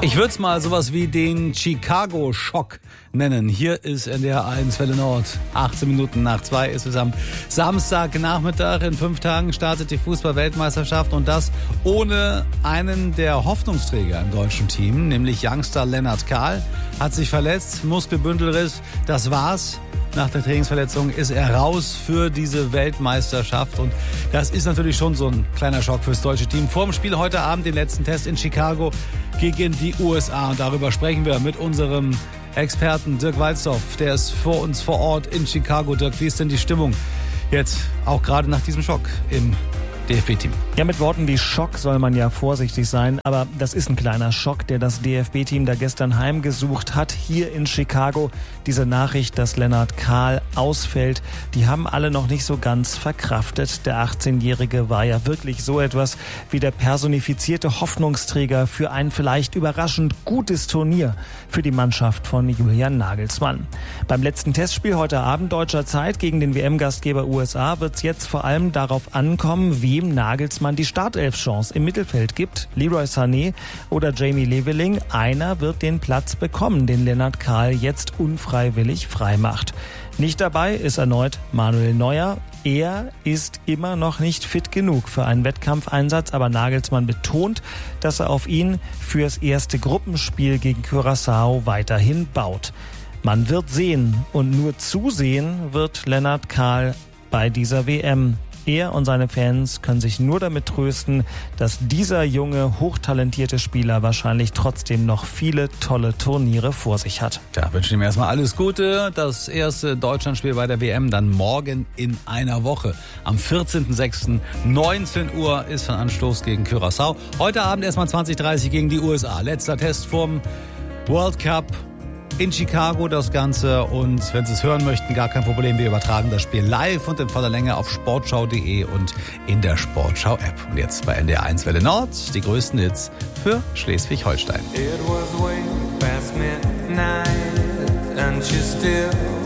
Ich würde es mal sowas wie den Chicago-Schock nennen. Hier ist NDR 1 Welle Nord. 18 Minuten nach 2 ist es am Samstagnachmittag. In 5 Tagen startet die Fußball-Weltmeisterschaft und das ohne einen der Hoffnungsträger im deutschen Team, nämlich Youngster Lennart Kahl. Hat sich verletzt, Muskelbündelriss, das war's. Nach der Trainingsverletzung ist er raus für diese Weltmeisterschaft und das ist natürlich schon so ein kleiner Schock fürs deutsche Team. Vor dem Spiel heute Abend, den letzten Test in Chicago gegen die USA und darüber sprechen wir mit unserem Experten Dirk Walzdorf. Der ist vor uns vor Ort in Chicago. Dirk, wie ist denn die Stimmung jetzt auch gerade nach diesem Schock im DFB-Team? Ja, mit Worten wie Schock soll man ja vorsichtig sein, aber das ist ein kleiner Schock, der das DFB-Team da gestern heimgesucht hat, hier in Chicago. Diese Nachricht, dass Lennart Kahl ausfällt, die haben alle noch nicht so ganz verkraftet. Der 18-Jährige war ja wirklich so etwas wie der personifizierte Hoffnungsträger für ein vielleicht überraschend gutes Turnier für die Mannschaft von Julian Nagelsmann. Beim letzten Testspiel heute Abend deutscher Zeit gegen den WM-Gastgeber USA wird es jetzt vor allem darauf ankommen, wem Nagelsmann die Startelf-Chance im Mittelfeld gibt. Leroy Sané oder Jamie Leveling. Einer wird den Platz bekommen, den Lennart Kahl jetzt unfreiwillig freimacht. Nicht dabei ist erneut Manuel Neuer. Er ist immer noch nicht fit genug für einen Wettkampfeinsatz, aber Nagelsmann betont, dass er auf ihn fürs erste Gruppenspiel gegen Curaçao weiterhin baut. Man wird sehen und nur zusehen wird Lennart Kahl bei dieser WM. Er und seine Fans können sich nur damit trösten, dass dieser junge, hochtalentierte Spieler wahrscheinlich trotzdem noch viele tolle Turniere vor sich hat. Ja, wünschen ihm erstmal alles Gute. Das erste Deutschlandspiel bei der WM dann morgen in einer Woche. Am 14.06. 19 Uhr ist von Anstoß gegen Curaçao. Heute Abend erstmal 20:30 gegen die USA. Letzter Test vorm World Cup. In Chicago das Ganze und wenn Sie es hören möchten, gar kein Problem. Wir übertragen das Spiel live und in voller Länge auf sportschau.de und in der Sportschau-App. Und jetzt bei NDR 1 Welle Nord die größten Hits für Schleswig-Holstein. It was way past midnight and she still